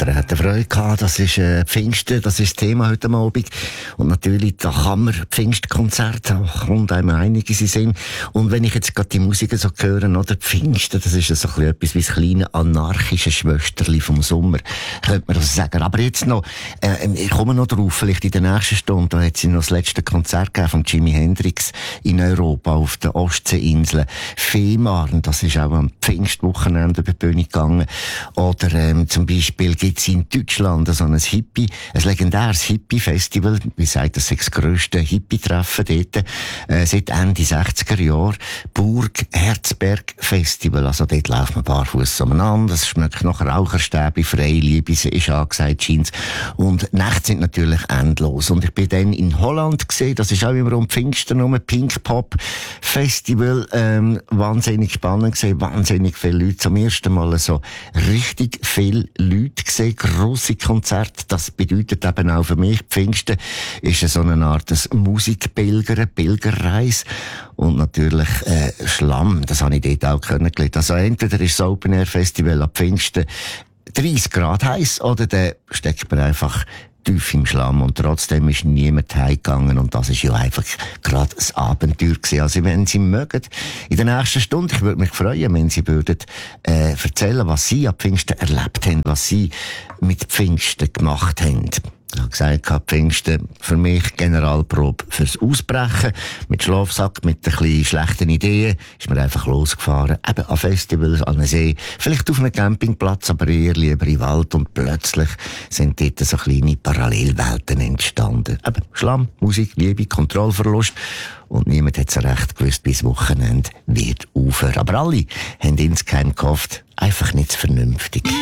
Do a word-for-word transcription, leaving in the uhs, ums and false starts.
auftreten. Freude gehabt, das ist äh, Pfingsten, das ist das Thema heute Abend. Und natürlich, da kann man Pfingstkonzerte, da kommt einem einiges in Sinn. Und wenn ich jetzt gerade die Musik so höre, oder Pfingsten, das ist ja so ein bisschen etwas wie das kleine anarchische Schwesterli vom Sommer, könnte man das sagen. Aber jetzt noch, äh, ich komme noch drauf, vielleicht in der nächsten Stunde, da hat es noch das letzte Konzert gegeben von Jimi Hendrix in Europa auf der Ostseeinsel Fehmarn. Das ist auch am Pfingstwochenende über die Bühne gegangen. Oder ähm, zum Beispiel gibt es in Deutschland so ein Hippie, ein legendäres Hippie-Festival, wie sagt das, das grösste Hippie-Treffen dort, äh, seit Ende sechziger Jahre, Burg Herzberg Festival. Also dort läuft man barfuß umeinander, es schmeckt nach Raucherstäbchen, Freiliebe ist angesagt, scheint's. Und Nächte sind natürlich endlos. Und ich bin dann in Holland gesehen, das ist auch immer um Pfingsten herum, Pink Pop Festival, ähm, wahnsinnig spannend gesehen, wahnsinnig viele Leute, zum ersten Mal so richtig viele Leute gesehen, grosse Konzerte. Das bedeutet eben auch für mich, Pfingsten ist so eine Art Musikpilger, Pilgerreise. Und natürlich äh, Schlamm, das habe ich dort auch kennengelernt. Also entweder ist das Open Air Festival ab Pfingsten dreißig Grad heiß, oder dann steckt man einfach tief im Schlamm und trotzdem ist niemand heimgegangen und das ist ja einfach gerade ein Abenteuer gewesen. Also wenn Sie mögen, in der nächsten Stunde, ich würde mich freuen, wenn Sie würden äh, erzählen, was Sie ab Pfingsten erlebt haben, was Sie mit Pfingsten gemacht haben. Ich habe gesagt, Pfingsten für mich Generalprobe fürs Ausbrechen. Mit Schlafsack, mit ein bisschen schlechten Ideen ist man einfach losgefahren. Eben an Festivals, an einem See, vielleicht auf einem Campingplatz, aber eher lieber im Wald. Und plötzlich sind dort so kleine Parallelwelten entstanden. Eben Schlamm, Musik, Liebe, Kontrollverlust. Und niemand hat so recht gewusst, bis Wochenende wird aufhören. Aber alle haben insgeheim gehofft, einfach nicht vernünftig.